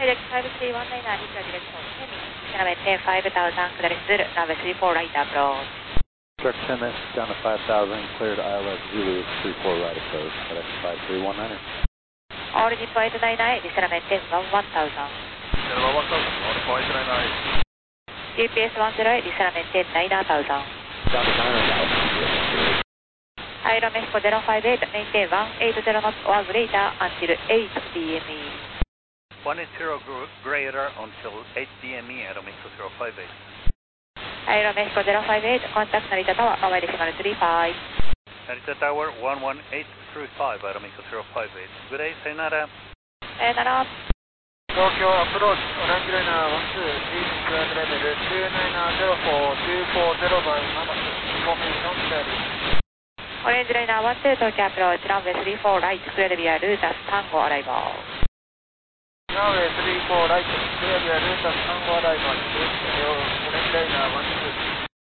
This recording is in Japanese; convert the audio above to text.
Quebec 5319 is your direction Hemi. Descend maintain 5000, clear Zulu, runway 34 right approach. Direct 10 minutes down to 5000, cleared ILS Zulu 34 right approach, FedEx 5319. Origin 2899, descend maintain 1000. GPS 10, descend maintain 9000. Down to 9000. Aero Mexico 058, maintain 180 knots or greater until 8 DME. 180 greater until 8 DME, Aero Mexico 058. Aero Mexico 058, contact Narita Tower, runway decimal 35. Narita Tower 11835, Aero Mexico 058. Good day, sayonara. さよなら。 東京アプローチ、オレンジライナー12、ディープクライムレベル2904、240 by ママス、ごめん、ノンステール。 オレンジライナー12、東京アプローチ、ランウェイ34、ライト、クレルビア、ルータス、タンゴ、アライバー。 ランウェイ34、ライト、クレルビア、ルータス、タンゴ、アライバー。